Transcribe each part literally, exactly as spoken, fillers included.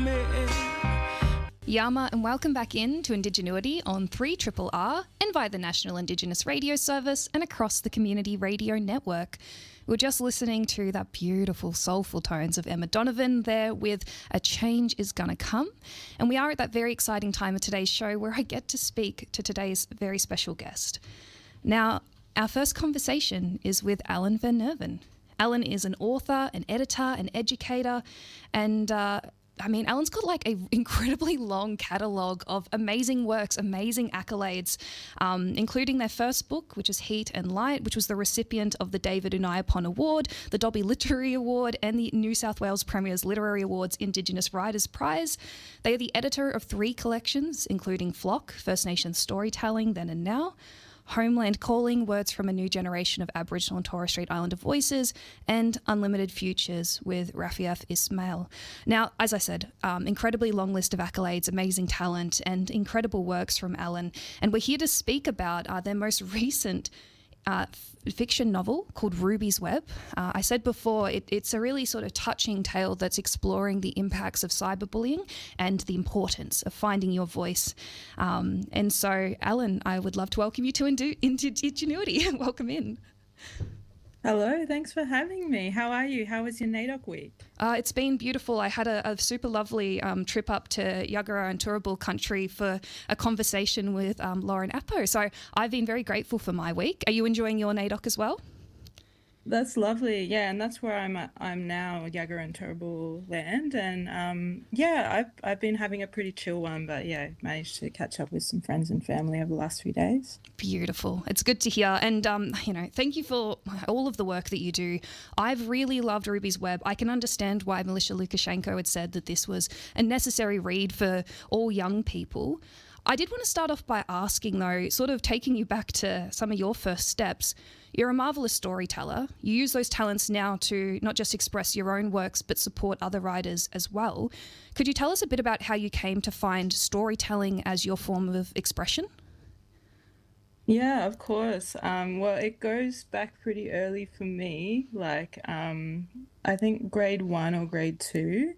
Yama, and welcome back in to Indigenuity on three R R R and via the National Indigenous Radio Service and across the Community Radio Network. We're just listening to that beautiful, soulful tones of Emma Donovan there with A Change Is Gonna Come. And we are at that very exciting time of today's show where I get to speak to today's very special guest. Now, our first conversation is with Alan Van Nerven. Alan is an author, an editor, an educator, and uh, I mean, Alan's got like an incredibly long catalogue of amazing works, amazing accolades, um, including their first book, which is Heat and Light, which was the recipient of the David Unaipon Award, the Dobby Literary Award, and the New South Wales Premier's Literary Awards Indigenous Writers Prize. They are the editor of three collections, including Flock, First Nations Storytelling, Then and Now, Homeland Calling, Words from a New Generation of Aboriginal and Torres Strait Islander Voices, and Unlimited Futures with Rafiaf Ismail. Now, as I said, um, incredibly long list of accolades, amazing talent, and incredible works from Alan. And we're here to speak about uh, their most recent Uh, f- fiction novel called Ruby's Web. Uh, I said before, it, it's a really sort of touching tale that's exploring the impacts of cyberbullying and the importance of finding your voice. Um, and so, Alan, I would love to welcome you to Indu- Indigenuity. Welcome in. Hello, thanks for having me. How are you? How was your NAIDOC week? Uh, it's been beautiful. I had a, a super lovely um, trip up to Yagara and Turrbal country for a conversation with um, Lauren Appo. So I've been very grateful for my week. Are you enjoying your NAIDOC as well? That's lovely. Yeah, and that's where I'm at. I'm now, Yagara and Turrbal land. And um, yeah, I've, I've been having a pretty chill one, but yeah, managed to catch up with some friends and family over the last few days. Beautiful. It's good to hear. And, um, you know, thank you for all of the work that you do. I've really loved Ruby's Web. I can understand why Militia Lukashenko had said that this was a necessary read for all young people. I did want to start off by asking, though, sort of taking you back to some of your first steps. You're a marvellous storyteller. You use those talents now to not just express your own works, but support other writers as well. Could you tell us a bit about how you came to find storytelling as your form of expression? Yeah, of course. Um, well, it goes back pretty early for me, like um, I think grade one or grade two.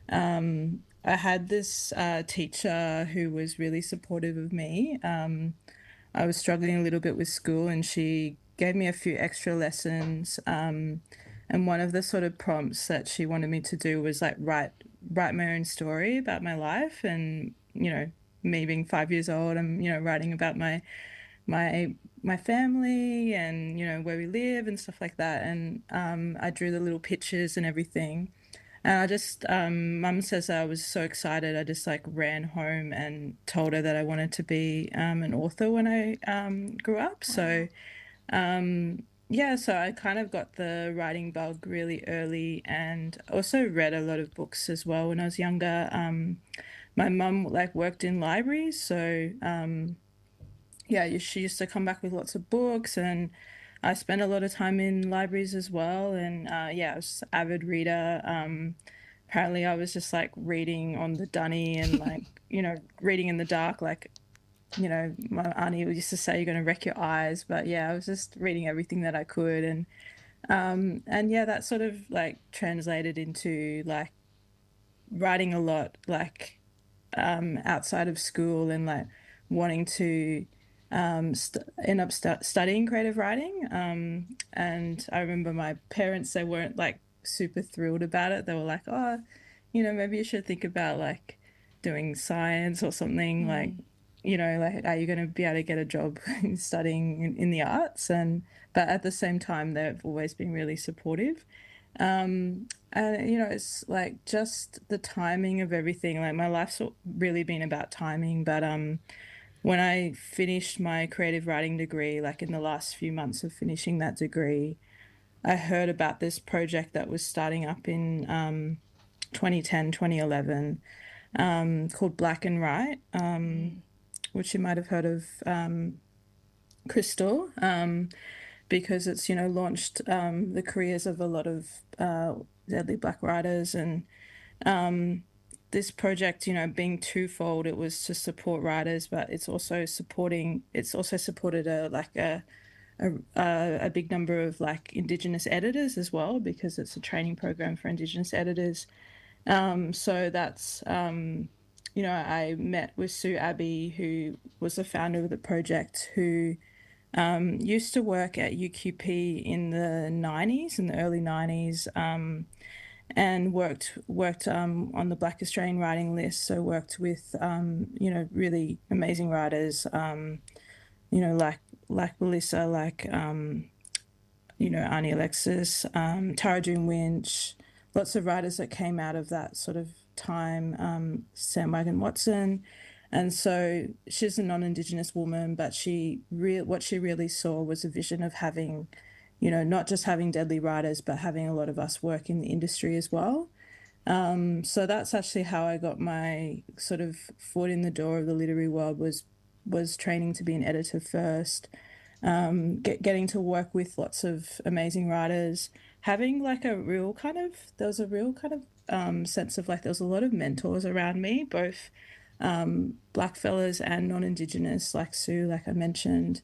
Um, I had this uh, teacher who was really supportive of me. Um, I was struggling a little bit with school and she gave me a few extra lessons. Um, and one of the sort of prompts that she wanted me to do was like write write my own story about my life. And, you know, me being five years old, I'm, you know, writing about my my my family and, you know, where we live and stuff like that. And um, I drew the little pictures and everything. And I just, um, Mum says I was so excited. I just like ran home and told her that I wanted to be um, an author when I um, grew up. Wow. So, um, yeah, so I kind of got the writing bug really early and also read a lot of books as well when I was younger. Um, my mum like worked in libraries. So, um, yeah, she used to come back with lots of books and I spent a lot of time in libraries as well. And uh, yeah, I was an avid reader. Um, apparently I was just like reading on the dunny and like, you know, reading in the dark. Like, you know, my auntie used to say you're going to wreck your eyes. But yeah, I was just reading everything that I could. And, um, and yeah, that sort of like translated into like writing a lot, like um, outside of school and like wanting to um, st- end up st- studying creative writing. Um, and I remember my parents, they weren't like super thrilled about it. They were like, oh, you know, maybe you should think about like doing science or something. Mm. Like, you know, like, are you going to be able to get a job studying in, in the arts? And, but at the same time, they've always been really supportive. Um, and, you know, it's like just the timing of everything. Like my life's really been about timing, but, um, when I finished my creative writing degree, like in the last few months of finishing that degree, I heard about this project that was starting up in um, twenty ten, twenty eleven, um, called Black and Right, um, mm. which you might have heard of um, Crystal, um, because it's, you know, launched um, the careers of a lot of uh, deadly Black writers. And um, this project, you know, being twofold, it was to support writers, but it's also supporting, it's also supported a like a, a, a big number of like Indigenous editors as well, because it's a training program for Indigenous editors. Um, so that's, um, you know, I met with Sue Abbey, who was the founder of the project, who um, used to work at U Q P in the nineties, in the early nineties, um, and worked worked um, on the Black Australian Writing List. So worked with, um, you know, really amazing writers, um, you know, like like Melissa, like um, you know, Arnie Alexis, um, Tara June Winch, lots of writers that came out of that sort of time, um, Sam Wagon Watson. And so she's a non-Indigenous woman, but she re- what she really saw was a vision of having, you know, not just having deadly writers, but having a lot of us work in the industry as well. Um, so that's actually how I got my sort of foot in the door of the literary world, was was training to be an editor first, um, get, getting to work with lots of amazing writers, having like a real kind of, there was a real kind of um, sense of like, there was a lot of mentors around me, both um, Black fellas and non-Indigenous, like Sue, like I mentioned.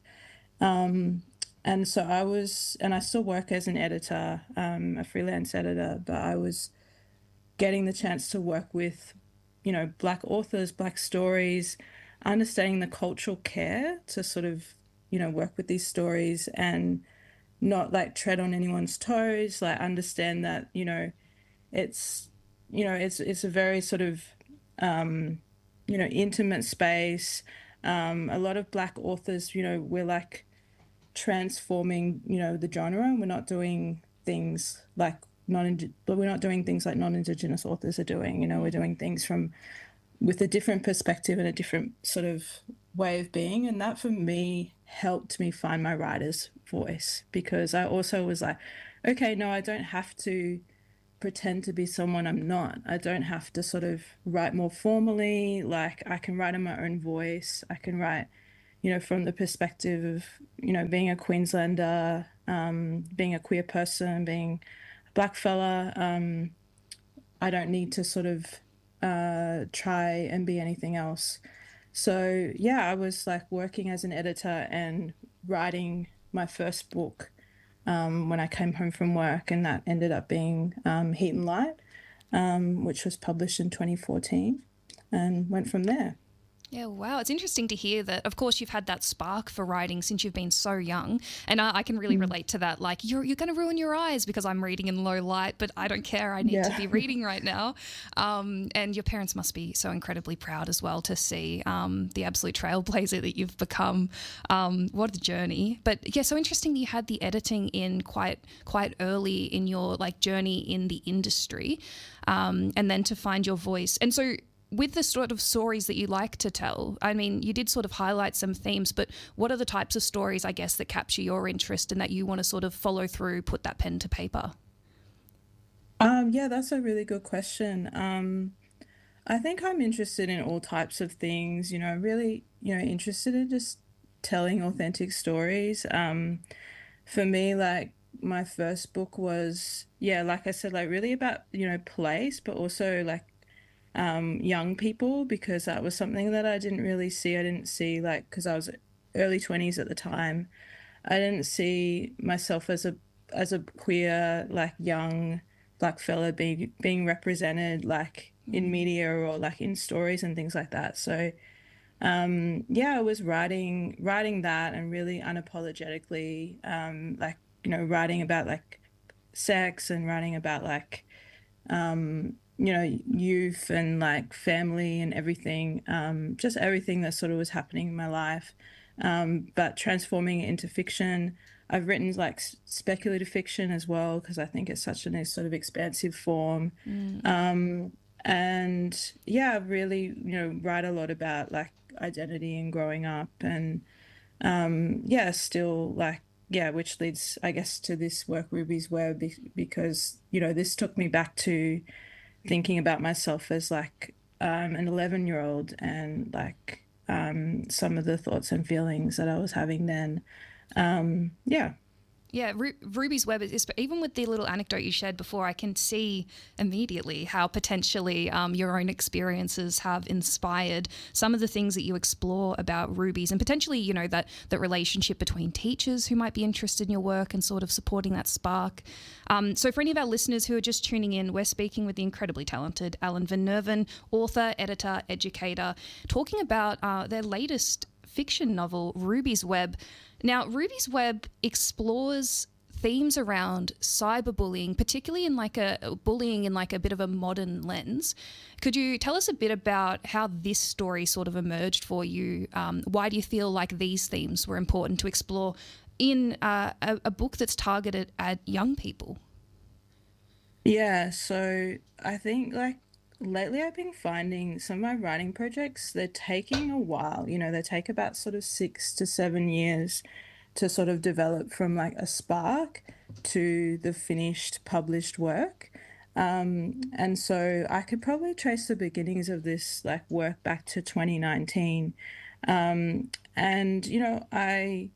Um, and so I was, and I still work as an editor, um, a freelance editor, but I was getting the chance to work with, you know, Black authors, Black stories, understanding the cultural care to sort of, you know, work with these stories and not like tread on anyone's toes, like understand that, you know, it's, you know, it's it's a very sort of, um, you know, intimate space. Um, a lot of Black authors, you know, we're like transforming, you know, the genre. We're not doing things like non, but we're not doing things like non-Indigenous authors are doing. You know, we're doing things from with a different perspective and a different sort of way of being. And that for me helped me find my writer's voice, because I also was like, okay, no, I don't have to pretend to be someone I'm not. I don't have to sort of write more formally. Like I can write in my own voice. I can write, you know, from the perspective of, you know, being a Queenslander, um, being a queer person, being a Black fella. Um, I don't need to sort of uh, try and be anything else. So yeah, I was like working as an editor and writing my first book um, when I came home from work, and that ended up being um, Heat and Light, um, which was published in twenty fourteen, and went from there. Yeah, wow. It's interesting to hear that, of course, you've had that spark for writing since you've been so young. And I, I can really Mm. relate to that. Like, you're, you're going to ruin your eyes because I'm reading in low light, but I don't care. I need to Yeah. be reading right now. Um, and your parents must be so incredibly proud as well to see um, the absolute trailblazer that you've become. Um, what a journey. But yeah, so interesting that you had the editing in quite quite early in your like journey in the industry, um, and then to find your voice. And so with the sort of stories that you like to tell, I mean, you did sort of highlight some themes, but what are the types of stories, I guess, that capture your interest and that you want to sort of follow through, put that pen to paper? Um, yeah, that's a really good question. Um, I think I'm interested in all types of things, you know, really, you know, interested in just telling authentic stories. Um, for me, like my first book was, yeah, like I said, like really about, you know, place, but also like um, young people, because that was something that I didn't really see. I didn't see like, because I was early twenties at the time. I didn't see myself as a as a queer, like young Black fella being being represented like in Mm. media or like in stories and things like that. So um yeah, I was writing writing that, and really unapologetically, um like, you know, writing about like sex, and writing about like um you know, youth and like family and everything, um just everything that sort of was happening in my life, um but transforming it into fiction. I've written like speculative fiction as well, because I think it's such a nice sort of expansive form. Mm. um and yeah, I really, you know, write a lot about like identity and growing up, and um yeah, still like, yeah, which leads I guess to this work, Ruby's Web, because you know, this took me back to thinking about myself as like um, an eleven year old, and like um, some of the thoughts and feelings that I was having then. Um, yeah. Yeah, Ru- Ruby's Web is, even with the little anecdote you shared before, I can see immediately how potentially um, your own experiences have inspired some of the things that you explore about Ruby's, and potentially, you know, that, that relationship between teachers who might be interested in your work and sort of supporting that spark. Um, so for any of our listeners who are just tuning in, we're speaking with the incredibly talented Alan Van Nerven, author, editor, educator, talking about uh, their latest fiction novel, Ruby's Web. Now, Ruby's Web explores themes around cyberbullying, particularly in like a bullying in like a bit of a modern lens. Could you tell us a bit about how this story sort of emerged for you? Um, why do you feel like these themes were important to explore in uh, a, a book that's targeted at young people? Yeah, so I think like lately I've been finding some of my writing projects, they're taking a while. You know, they take about sort of six to seven years to sort of develop from like a spark to the finished published work. Um, and so I could probably trace the beginnings of this like work back to twenty nineteen. Um, and, you know, I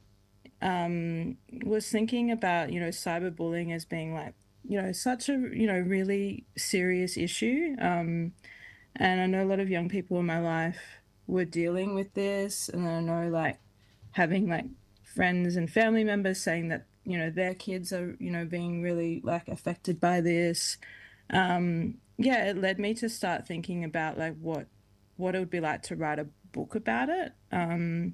um, was thinking about, you know, cyberbullying as being like, you know, such a, you know, really serious issue. Um, and I know a lot of young people in my life were dealing with this. And I know like having like friends and family members saying that, you know, their kids are, you know, being really like affected by this. Um, yeah, it led me to start thinking about like what what it would be like to write a book about it. Um,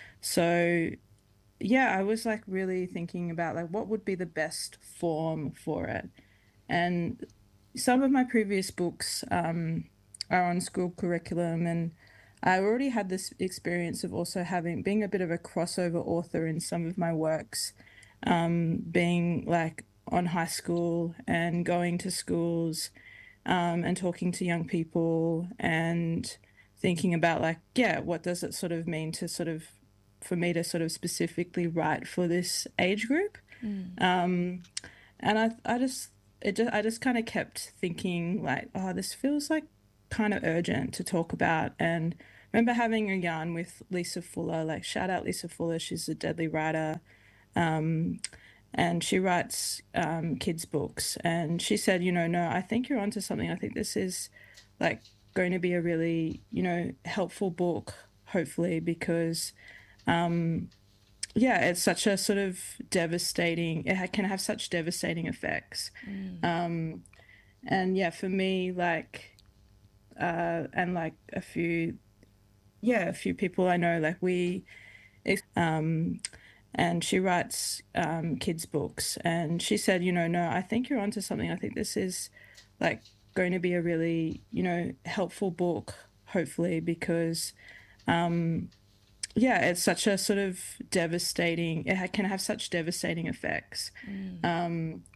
so yeah, I was like really thinking about like what would be the best form for it. And some of my previous books um, are on school curriculum, and I already had this experience of also having being a bit of a crossover author in some of my works, um, being like on high school and going to schools um, and talking to young people and thinking about like, yeah, what does it sort of mean to sort of for me to sort of specifically write for this age group. Mm. Um, and I, I just, it just, I just kind of kept thinking like, oh, this feels like kind of urgent to talk about. And I remember having a yarn with Lisa Fuller, like shout out Lisa Fuller, she's a deadly writer. Um, and she writes um, kids' books. And she said, you know, no, I think you're onto something. I think this is like going to be a really, you know, helpful book, hopefully, because um, yeah, it's such a sort of devastating, it can have such devastating effects. Mm. Um, and yeah, for me, like, uh, and like a few, yeah, a few people I know, like we, um, and she writes um, kids' books. And she said, you know, no, I think you're onto something. I think this is like going to be a really, you know, helpful book, hopefully, because um, yeah, it's such a sort of devastating, it can have such devastating effects. Mm. Um,